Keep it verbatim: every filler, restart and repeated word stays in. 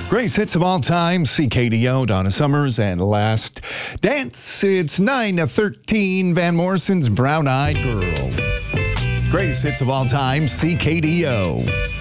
Greatest hits of all time, C K D O, Donna Summers, and Last Dance. It's nine to thirteen, Van Morrison's Brown Eyed Girl. Greatest hits of all time, C K D O.